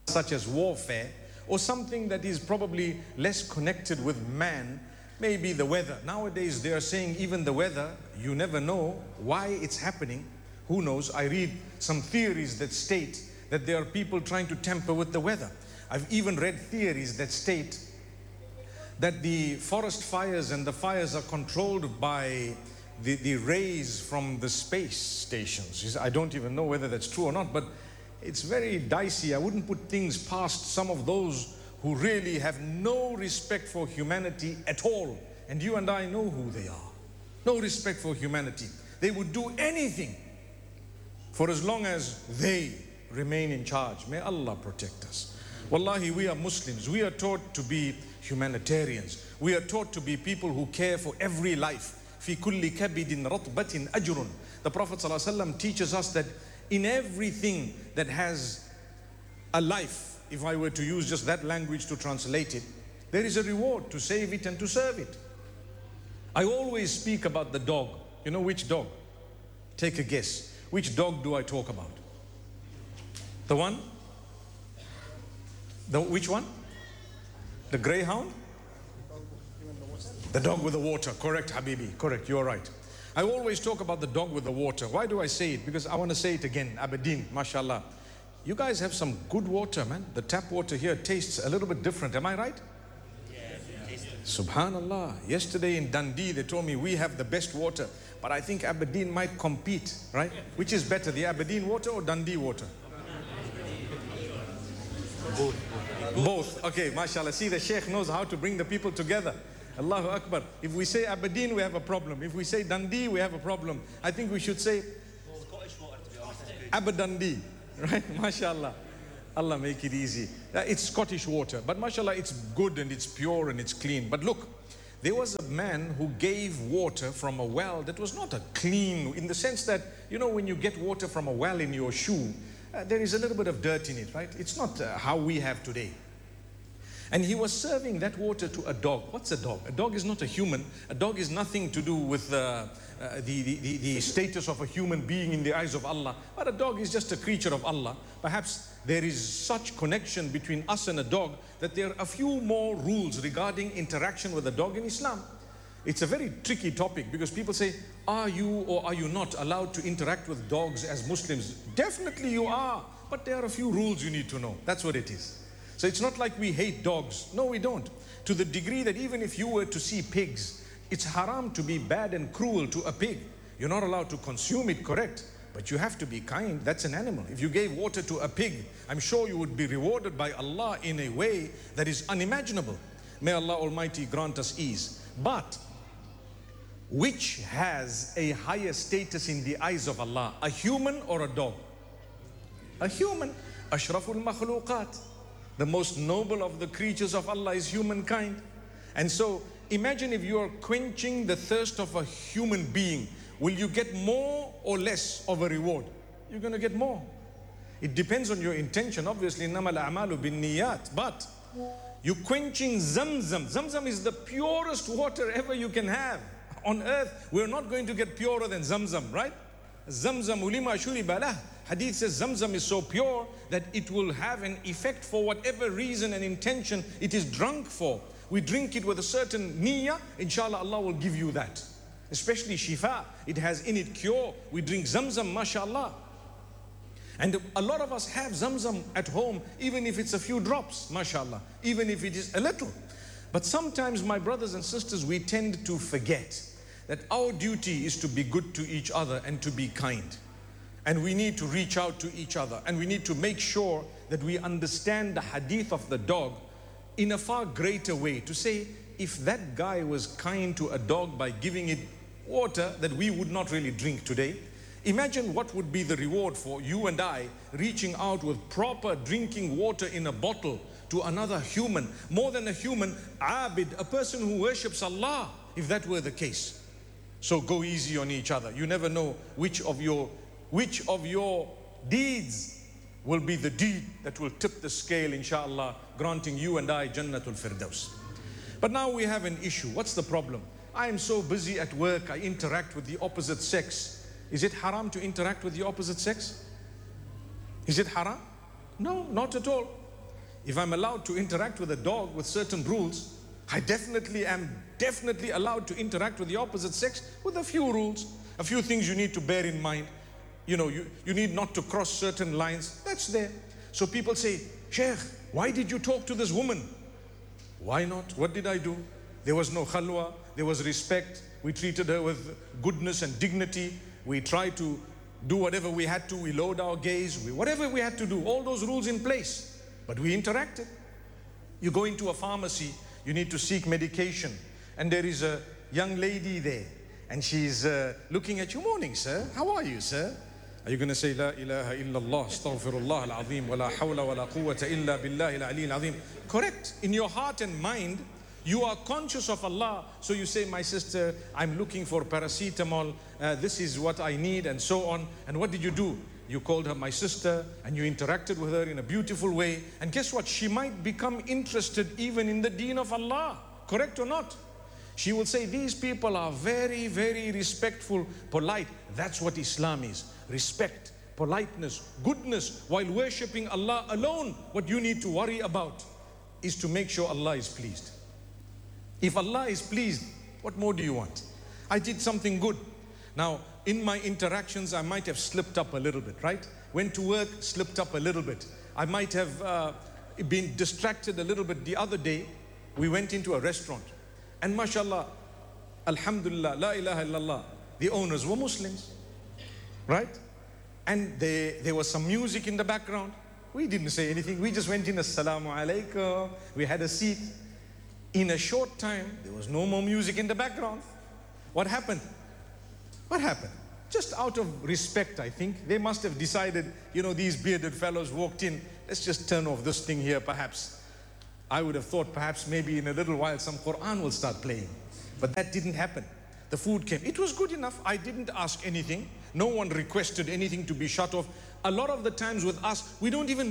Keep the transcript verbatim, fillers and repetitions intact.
such as warfare, or something that is probably less connected with man, maybe the weather. Nowadays they are saying even the weather, you never know why it's happening. Who knows? I read some theories that state that there are people trying to tamper with the weather. I've even read theories that state that the forest fires and the fires are controlled by the, the rays from the space stations. I don't even know whether that's true or not, but it's very dicey. I wouldn't put things past some of those who really have no respect for humanity at all. And you and I know who they are. No respect for humanity. They would do anything for as long as they remain in charge. May Allah protect us. Wallahi, we are Muslims. We are taught to be humanitarians. We are taught to be people who care for every life. في كل كبد رطبة أجر. The Prophet ﷺ teaches us that in everything that has a life, if I were to use just that language to translate it, there is a reward to save it and to serve it. I always speak about the dog. You know which dog? Take a guess. Which dog do I talk about? The one? The which one? The greyhound? The dog with the water. Correct, Habibi. Correct, you're right. I always talk about the dog with the water. Why do I say it? Because I want to say it again. Aberdeen, mashallah. You guys have some good water, man. The tap water here tastes a little bit different. Am I right? Yes. Subhanallah. Yesterday in Dundee, they told me we have the best water. But I think Aberdeen might compete, right? Which is better, the Aberdeen water or Dundee water? Both. Both. Okay, mashallah. See, the Sheikh knows how to bring the people together. Allahu Akbar. If we say Aberdeen, we have a problem. If we say Dundee, we have a problem. I think we should say Aberdundee, right? Mashallah. Allah make it easy. Uh, it's Scottish water, but mashallah, it's good and it's pure and it's clean. But look, there was a man who gave water from a well that was not a clean, in the sense that, you know, when you get water from a well in your shoe, uh, there is a little bit of dirt in it, right? It's not uh, how we have today. And he was serving that water to a dog. What's a dog? A dog is not a human. A dog is nothing to do with uh, uh, the, the, the status of a human being in the eyes of Allah. But a dog is just a creature of Allah. Perhaps there is such connection between us and a dog that there are a few more rules regarding interaction with a dog in Islam. It's a very tricky topic because people say, are you or are you not allowed to interact with dogs as Muslims? Definitely you are. But there are a few rules you need to know. That's what it is. So it's not like we hate dogs. No, we don't. To the degree that even if you were to see pigs, it's haram to be bad and cruel to a pig. You're not allowed to consume it, correct? But you have to be kind. That's an animal. If you gave water to a pig, I'm sure you would be rewarded by Allah in a way that is unimaginable. May Allah Almighty grant us ease. But which has a higher status in the eyes of Allah? A human or a dog? A human. Ashraful makhluqat. The most noble of the creatures of Allah is humankind. And so imagine if you are quenching the thirst of a human being, will you get more or less of a reward? You're going to get more. It depends on your intention. Obviously, إِنَّمَا الْأَعْمَالُ بِالنِّيَّاتِ. But you're quenching Zamzam. Zamzam is the purest water ever you can have. On earth, we're not going to get purer than Zamzam, right? Zamzam ulima shuriba lah. Hadith says Zamzam is so pure that it will have an effect for whatever reason and intention it is drunk for. We drink it with a certain niyyah, inshallah Allah will give you that. Especially shifa, it has in it cure. We drink Zamzam, mashallah. And a lot of us have Zamzam at home, even if it's a few drops, mashallah, even if it is a little. But sometimes, my brothers and sisters, we tend to forget that our duty is to be good to each other and to be kind. And we need to reach out to each other, and we need to make sure that we understand the hadith of the dog in a far greater way. To say, if that guy was kind to a dog by giving it water that we would not really drink today, imagine what would be the reward for you and I reaching out with proper drinking water in a bottle to another human, more than a human, abid, a person who worships Allah, if that were the case. So go easy on each other. You never know which of your which of your deeds will be the deed that will tip the scale, inshallah, granting you and I Jannatul Firdaus. But now we have an issue. What's the problem? I am so busy at work, I interact with the opposite sex. Is it haram to interact with the opposite sex? Is it haram? No, not at all. If I'm allowed to interact with a dog with certain rules, I definitely am definitely allowed to interact with the opposite sex with a few rules, a few things you need to bear in mind. You know, you, you need not to cross certain lines. That's there. So people say, Sheikh, why did you talk to this woman? Why not? What did I do? There was no khalwa, there was respect. We treated her with goodness and dignity. We tried to do whatever we had to. We lowered our gaze, we, whatever we had to do, all those rules in place. But we interacted. You go into a pharmacy, you need to seek medication, and there is a young lady there, and she's uh, looking at you. Morning, sir. How are you, sir? Are you going to say, La ilaha illallah, astaghfirullah al-azim, wa la hawla wa la quwwata illa billahi al-ali al-azim? Correct. In your heart and mind, you are conscious of Allah. So you say, my sister, I'm looking for paracetamol. Uh, this is what I need, and so on. And what did you do? You called her my sister, and you interacted with her in a beautiful way. And guess what? She might become interested even in the deen of Allah. Correct or not? She will say, these people are very, very respectful, polite. That's what Islam is. Respect, politeness, goodness, while worshipping Allah alone. What you need to worry about is to make sure Allah is pleased. If Allah is pleased, what more do you want? I did something good. Now, in my interactions, I might have slipped up a little bit, right? Went to work, slipped up a little bit. I might have uh, been distracted a little bit. The other day, we went into a restaurant. And mashallah, alhamdulillah, la ilaha illallah, the owners were Muslims, right? And they, there was some music in the background. We didn't say anything. We just went in, assalamu alaikum. We had a seat. In a short time, there was no more music in the background. What happened? What happened? Just out of respect, I think. They must have decided, you know, these bearded fellows walked in. Let's just turn off this thing here, perhaps. I would have thought perhaps maybe in a little while some Quran will start playing. But that didn't happen. The food came. It was good enough. I didn't ask anything. No one requested anything to be shut off. A lot of the times with us, we don't even